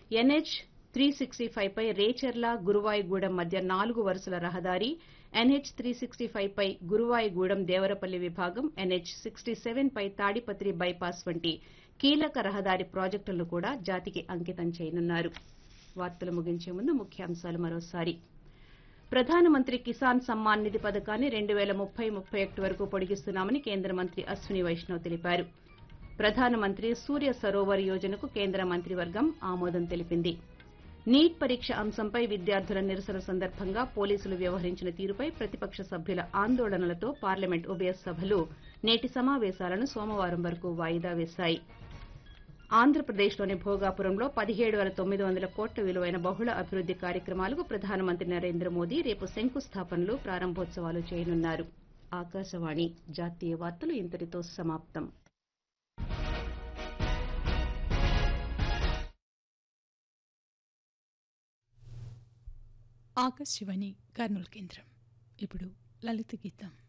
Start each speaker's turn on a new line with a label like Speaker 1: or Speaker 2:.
Speaker 1: NH 365 పై రేచర్ల గురువాయిగూడెం మధ్య 4 వరుసల రహదారి, ఎన్హెచ్ 365 పై గురువాయిగూడెం దేవరపల్లి విభాగం, ఎన్హెచ్ 67 పై తాడిపత్రి బైపాస్ వంటి కీలక రహదారి ప్రాజెక్టులను కూడా జాతికి అంకితం చేయనున్నారు. వార్తలు ముగించే ముందు ముఖ్యాంశాలు మరోసారి. ప్రధానమంత్రి కిసాన్ సమ్మాన్ నిధి పథకాన్ని 2030-31 వరకు పొడిగిస్తున్నామని కేంద్ర మంత్రి అశ్విని వైష్ణవ్ తెలిపారు. ప్రధానమంత్రి సూర్య సరోవర్ యోజనకు కేంద్ర మంత్రివర్గం ఆమోదం తెలిపింది. నీట్ పరీక్ష అంశంపై విద్యార్థుల నిరసన సందర్భంగా పోలీసులు వ్యవహరించిన తీరుపై ప్రతిపక్ష సభ్యుల ఆందోళనలతో పార్లమెంట్ ఉభయ సభలు నేటి సమావేశాలను సోమవారం వరకు వాయిదా వేశాయి. ఆంధ్రప్రదేశ్లోని భోగాపురంలో 17,900 కోట్ల విలువైన బహుళ అభివృద్ది కార్యక్రమాలకు ప్రధానమంత్రి నరేంద్ర మోదీ రేపు శంకుస్థాపనలు, ప్రారంభోత్సవాలు చేయనున్నారు. ఆకాశవాణి జాతీయ వార్తలు ఇంతటితో సమాప్తం.
Speaker 2: ఆకాశవాణి కర్నూలు కేంద్రం. ఇప్పుడు లలిత గీతం.